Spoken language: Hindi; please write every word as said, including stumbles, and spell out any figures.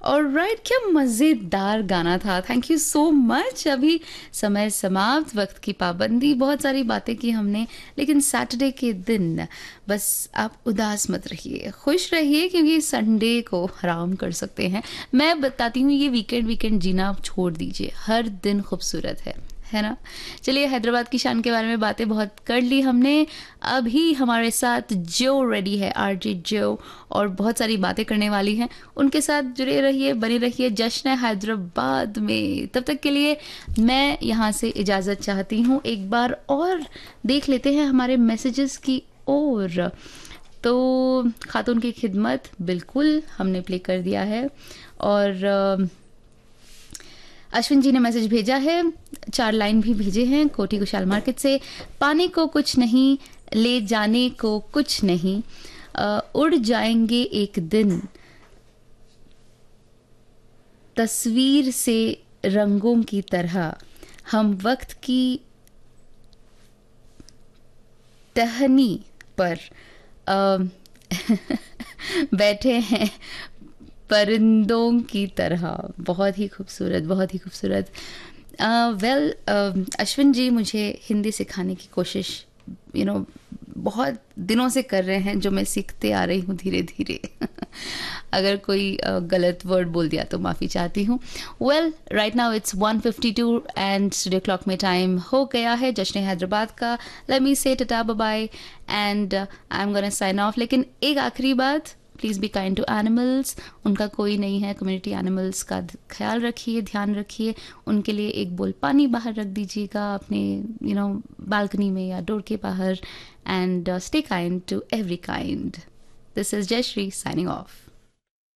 ऑलराइट, क्या मज़ेदार गाना था। Thank you so much. अभी समय समाप्त, वक्त की पाबंदी, बहुत सारी बातें की हमने, लेकिन सैटरडे के दिन बस आप उदास मत रहिए, खुश रहिए, क्योंकि संडे को आराम कर सकते हैं। मैं बताती हूँ, ये वीकेंड वीकेंड जीना छोड़ दीजिए, हर दिन खूबसूरत है है ना। चलिए, हैदराबाद की शान के बारे में बातें बहुत कर ली हमने। अभी हमारे साथ जो रेडी है, आरजे जो, और बहुत सारी बातें करने वाली हैं। उनके साथ जुड़े रहिए, बने रहिए जश्न हैदराबाद में। तब तक के लिए मैं यहाँ से इजाज़त चाहती हूँ। एक बार और देख लेते हैं हमारे मैसेजेस की ओर। तो खातून की खिदमत बिल्कुल हमने प्ले कर दिया है। और अश्विन जी ने मैसेज भेजा है, चार लाइन भी भेजे हैं कोठी कुशाल मार्केट से। पाने को कुछ नहीं, ले जाने को कुछ नहीं, आ, उड़ जाएंगे एक दिन, तस्वीर से रंगों की तरह हम वक्त की टहनी पर आ, बैठे हैं परिंदों की तरह। बहुत ही खूबसूरत, बहुत ही खूबसूरत। वेल अश्विन जी मुझे हिंदी सिखाने की कोशिश यू you नो know, बहुत दिनों से कर रहे हैं, जो मैं सीखते आ रही हूँ धीरे धीरे। अगर कोई uh, गलत वर्ड बोल दिया तो माफ़ी चाहती हूँ। Well, right now it's one fifty to and studio clock में टाइम हो गया है जश्न हैदराबाद का। लेट मी से tata bye and I am gonna sign of. लेकिन एक आखिरी बात, please be kind to animals. उनका कोई नहीं है, कम्युनिटी एनिमल्स का ख्याल रखिए, ध्यान रखिए। उनके लिए एक बोल पानी बाहर रख दीजिएगा अपने यू नो बालकनी में या डोर के बाहर। And stay kind to every kind. This is Jayashree signing off.